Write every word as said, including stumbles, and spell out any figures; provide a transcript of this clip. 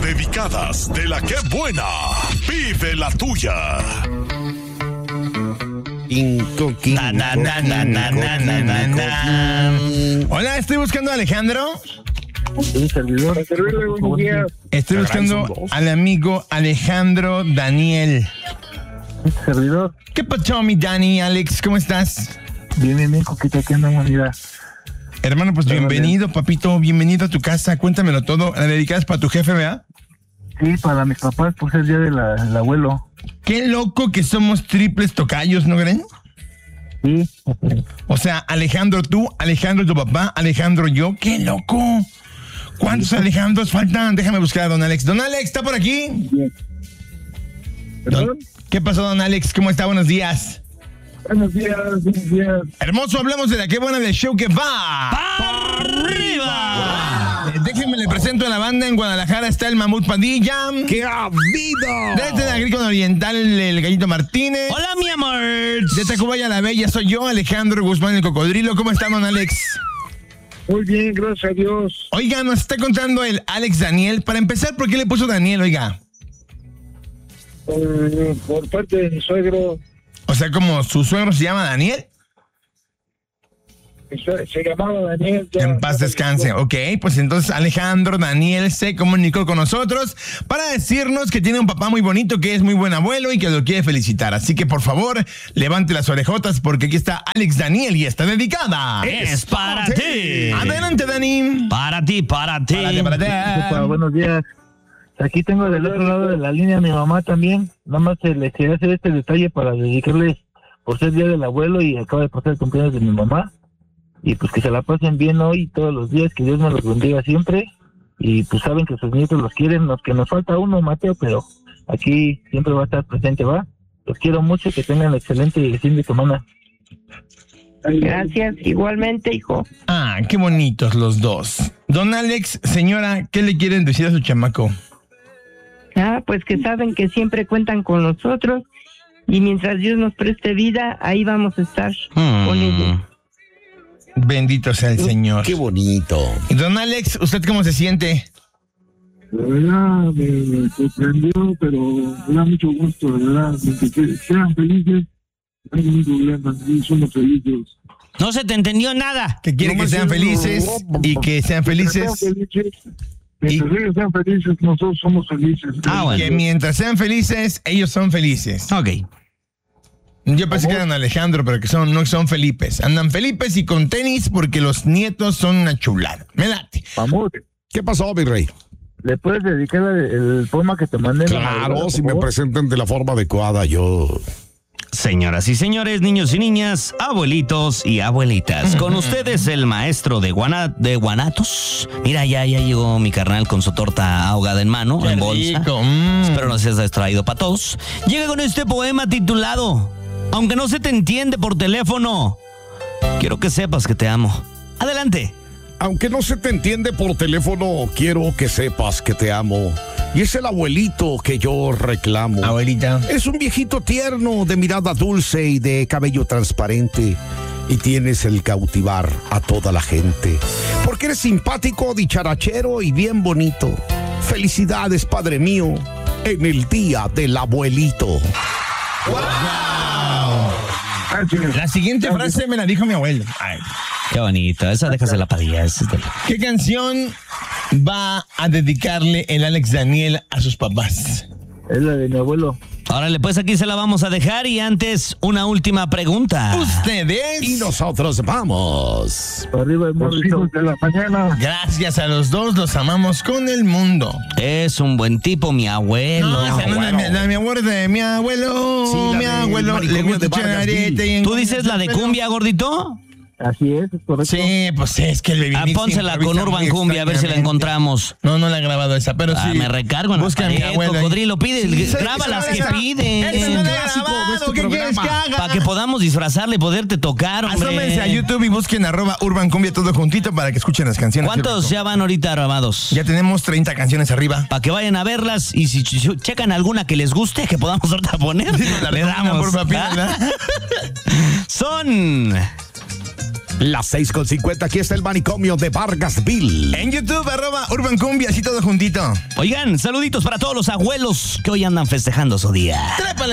dedicadas de la que buena. Pide la tuya. Cinco, cinco, Na, na, na, na, na, na, na, na, na. Hola, estoy buscando a Alejandro. Sí, servidor. Buenos días. Estoy buscando al amigo Alejandro Daniel. Servidor. ¿Qué pasó, mi Dani? Alex, ¿cómo estás? Bien, bien, bien, Coquita, ¿qué andamos, mira? Hermano, pues Bien, bienvenido, bien. Papito, bienvenido a tu casa. Cuéntamelo todo. ¿La dedicas para tu jefe, verdad? Sí, para mis papás, por ser día del del abuelo. Qué loco que somos triples tocayos, ¿no creen? Sí. O sea, Alejandro tú, Alejandro tu papá, Alejandro yo. ¡Qué loco! ¿Cuántos Alejandros faltan? Déjame buscar a don Alex. Don Alex, ¿está por aquí? Bien. ¿Perdón? ¿Qué pasó, don Alex? ¿Cómo está? Buenos días. Buenos días, buenos días. Hermoso, hablamos de la que buena del show que va ¡para arriba! Eh, déjenme le presento a la banda. En Guadalajara está el Mamut Padilla. ¡Qué ha habido! Desde Agrícola Oriental, el Gallito Martínez. Hola, mi amor. De Tacubaya la Bella soy yo, Alejandro Guzmán el Cocodrilo. ¿Cómo está, don Alex? Muy bien, gracias a Dios. Oiga, nos está contando el Alex Daniel. Para empezar, ¿por qué le puso Daniel, oiga? Por, por parte de mi suegro. O sea, como su suegro se llama Daniel. Se, se llamaba Daniel. Ya, En paz descanse. Ok, pues entonces Alejandro Daniel se comunicó con nosotros para decirnos que tiene un papá muy bonito, que es muy buen abuelo y que lo quiere felicitar. Así que, por favor, levante las orejotas porque aquí está Alex Daniel y está dedicada. Es para ti. Adelante, Dani. Para ti, para ti. Para ti, para ti. Opa, buenos días. Aquí tengo del otro lado de la línea a mi mamá también. Nada más se les quería hacer este detalle para dedicarles por ser día del abuelo y acaba de pasar el cumpleaños de mi mamá. Y pues que se la pasen bien hoy todos los días, que Dios me los bendiga siempre. Y pues saben que sus nietos los quieren, los que nos falta uno, Mateo, pero aquí siempre va a estar presente, ¿va? Los quiero mucho, que tengan excelente fin de semana. Gracias, igualmente, hijo. Ah, qué bonitos los dos. Don Alex, señora, ¿qué le quieren decir a su chamaco? Ah, pues que saben que siempre cuentan con nosotros y mientras Dios nos preste vida, ahí vamos a estar Mm. con ellos. Bendito sea el Señor. ¡Qué bonito! Y don Alex, ¿usted cómo se siente? La verdad me sorprendió, pero me da mucho gusto, de verdad, que, que sean felices, no hay ningún problema, sí, somos felices. No se te entendió nada. Que quiere No que me sean siento- felices y que sean felices. Sean felices, Y- mientras ellos sean felices, nosotros somos felices. Ah, bueno. Que mientras sean felices, ellos son felices. Ok. Yo pensé que eran Alejandro, pero que son, no son Felipes. Andan Felipes y con tenis porque los nietos son una chulada. Me late. Vamos, ¿Qué pasó, mi rey? ¿le puedes dedicar el, el poema que te mandé? Claro, si me presenten de la forma adecuada, yo... Señoras y señores, niños y niñas, abuelitos y abuelitas, con ustedes el maestro de, guana, de Guanatos. Mira, ya, ya llegó mi carnal con su torta ahogada en mano, Qué en bolsa. rico, mm. Espero no seas distraído para todos. Llega con este poema titulado Aunque no se te entiende por teléfono, quiero que sepas que te amo. Adelante. Aunque no se te entiende por teléfono, quiero que sepas que te amo. Y es el abuelito que yo reclamo. Abuelita. Es un viejito tierno, de mirada dulce y de cabello transparente. Y tienes el cautivar a toda la gente. Porque eres simpático, dicharachero y bien bonito. Felicidades, padre mío, en el día del abuelito. La siguiente frase me la dijo mi abuelo. Ay, Qué bonito, esa déjasela para ella. esa es de- ¿qué canción va a dedicarle el Alex Daniel a sus papás? Es la de mi abuelo. Órale, pues aquí se la vamos a dejar y antes una última pregunta. Ustedes. Y nosotros vamos. Para arriba, Los hijos de la mañana. Gracias a los dos, los amamos con el mundo. Es un buen tipo, mi abuelo. No, esa no es la, mi- la de mi abuelo, de mi abuelo, Sí, la mi del abuelo, le manicomio gusta de echar Vargasville. arete y en- ¿Tú dices la de cumbia, gordito? Así es, es correcto. Sí, pues es que el Baby Ah, Mix pónsela con improvisa Urban muy Cumbia a ver si la extrañamente. encontramos. No, no la he grabado esa, pero Ah, sí. me recargo en la Busca a mi pared, abuelo ahí. Cocodrilo, pide, Sí, ¿sabes graba qué? las que Esa- piden. esa no la he clásico de grabado, este ¿qué quieres que programa. haga? Para que podamos disfrazarle y poderte tocar, hombre. Asómense a YouTube y busquen arroba Urban Cumbia todo juntito para que escuchen las canciones. ¿Cuántos ya van ahorita grabados? Ya tenemos treinta canciones arriba. Para que vayan a verlas y si ch- ch- checan alguna que les guste, que podamos ahorita poner, Sí, nos la le recomiendan damos. por papi, ¿ah? ¿verdad? Son Las seis con cincuenta, aquí está el manicomio de Vargasville. En YouTube, arroba Urban Cumbia, así todo juntito. Oigan, saluditos para todos los abuelos que hoy andan festejando su día. Trépale.